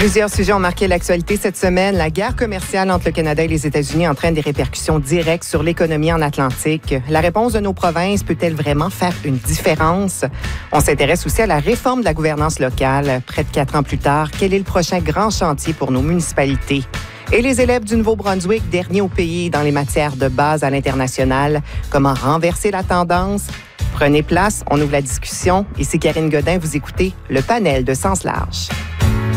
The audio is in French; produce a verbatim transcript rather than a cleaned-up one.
Plusieurs sujets ont marqué l'actualité cette semaine. La guerre commerciale entre le Canada et les États-Unis entraîne des répercussions directes sur l'économie en Atlantique. La réponse de nos provinces peut-elle vraiment faire une différence? On s'intéresse aussi à la réforme de la gouvernance locale. Près de quatre ans plus tard, quel est le prochain grand chantier pour nos municipalités? Et les élèves du Nouveau-Brunswick, derniers au pays dans les matières de base à l'international, comment renverser la tendance? Prenez place, on ouvre la discussion. Ici Karine Godin, vous écoutez le panel de Sens Large.